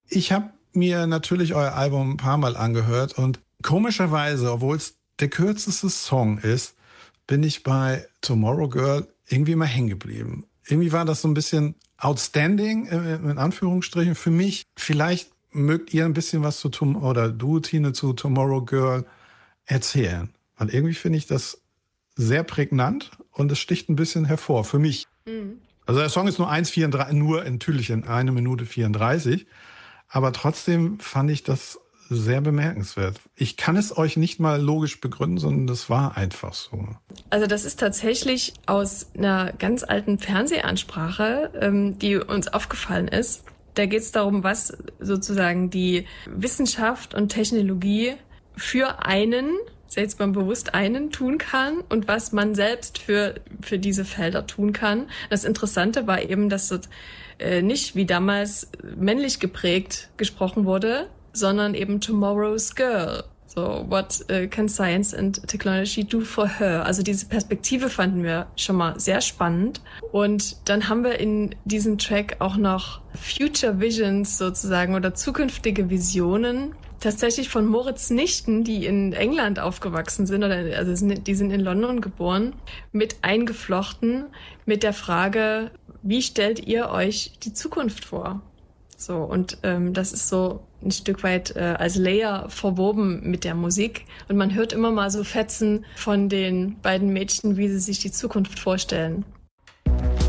Ich habe mir natürlich euer Album ein paar Mal angehört und komischerweise, obwohl es der kürzeste Song ist, bin ich bei Tomorrow Girl irgendwie mal hängen geblieben. Irgendwie war das so ein bisschen outstanding, in Anführungsstrichen, für mich. Vielleicht mögt ihr ein bisschen was oder du, Tine, zu Tomorrow Girl erzählen. Weil irgendwie finde ich das sehr prägnant und es sticht ein bisschen hervor, für mich. Mhm. Also der Song ist nur 1,34, natürlich in 1 Minute 34. Aber trotzdem fand ich das sehr bemerkenswert. Ich kann es euch nicht mal logisch begründen, sondern das war einfach so. Also das ist tatsächlich aus einer ganz alten Fernsehansprache, die uns aufgefallen ist. Da geht es darum, was sozusagen die Wissenschaft und Technologie für einen, jetzt mal bewusst einen, tun kann und was man selbst für diese Felder tun kann. Das Interessante war eben, dass dort nicht wie damals männlich geprägt gesprochen wurde, sondern eben Tomorrow's Girl. So, what can science and technology do for her? Also diese Perspektive fanden wir schon mal sehr spannend. Und dann haben wir in diesem Track auch noch Future Visions sozusagen oder zukünftige Visionen, tatsächlich von Moritz Nichten, die in England aufgewachsen sind, die sind in London geboren, mit eingeflochten mit der Frage, wie stellt ihr euch die Zukunft vor? So, und das ist so ein Stück weit als Layer verwoben mit der Musik. Und man hört immer mal so Fetzen von den beiden Mädchen, wie sie sich die Zukunft vorstellen.